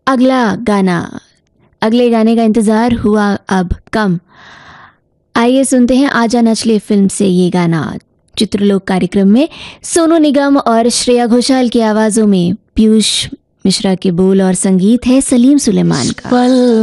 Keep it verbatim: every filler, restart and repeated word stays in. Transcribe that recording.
अगला गाना, अगले गाने का इंतज़ार हुआ अब कम। आइए सुनते हैं आजा नचले फिल्म से ये गाना। चित्रलोक कार्यक्रम में सोनू निगम और श्रेया घोषाल की आवाज़ों में पीयूष मिश्रा के बोल और संगीत है सलीम सुलेमान का।